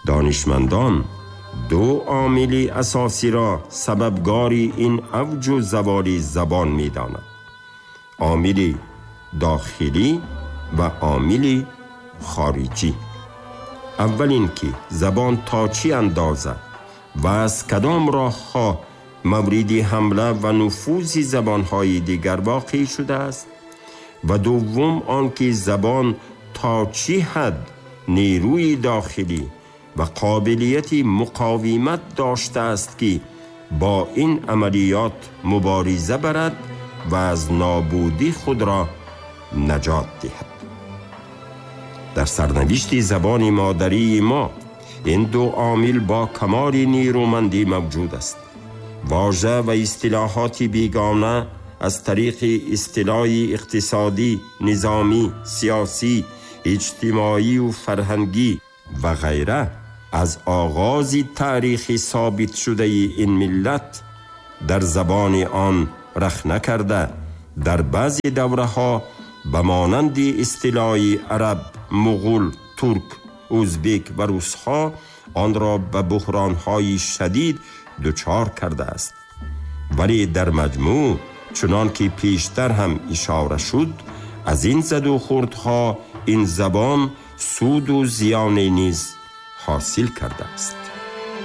دانشمندان دو عامل اساسی را سببگاری این اوج و زوال زبان می دانند: عامل داخلی و عامل خارجی. اول این که زبان تا چی اندازه و از کدام راه‌ها مورد حمله و نفوذ زبان‌های دیگر واقع شده است، و دوم آنکه زبان تا چی حد نیروی داخلی و قابلیت مقاومت داشته است که با این عملیات مبارزه برد و از نابودی خود را نجات دهد. در سرنوشت زبان مادری ما این دو عامل با کمال نیرومندی موجود است. واژه و اصطلاحات بیگانه از طریق اصطلاح اقتصادی، نظامی، سیاسی، اجتماعی و فرهنگی و غیره از آغاز تاریخ ثابت شده این ملت در زبان آن رخ نکرده، در بعضی دوره ها به مانند اصطلاح عرب، مغول، ترک، ازبک و روس‌ها آن را به بحران‌های شدید دچار کرده است. ولی در مجموع چنان که پیشتر هم اشاره شد، از این زد و خوردها این زبان سود و زیان نیز حاصل کرده است.